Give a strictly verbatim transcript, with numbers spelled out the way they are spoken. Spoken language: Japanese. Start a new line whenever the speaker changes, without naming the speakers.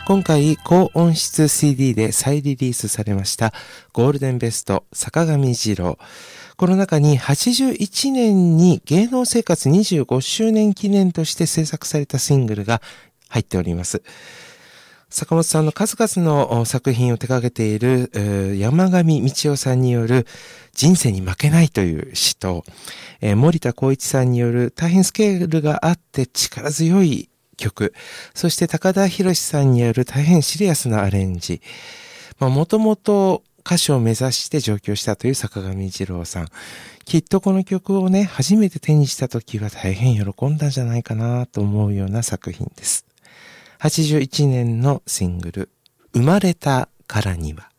今回高音質 シーディー で再リリースされましたゴールデンベスト坂上二郎。この中にはちじゅういちねんに芸能生活にじゅうごしゅうねん記念として制作されたシングルが入っております。坂本さんの数々の作品を手掛けている山上道夫さんによる人生に負けないという詩と、森田光一さんによる大変スケールがあって力強い曲、そして高田博さんによる大変シリアスなアレンジ、もともと歌手を目指して上京したという坂上二郎さん、きっとこの曲をね初めて手にした時は大変喜んだんじゃないかなと思うような作品です。はちじゅういちねんのシングル、生まれたからには。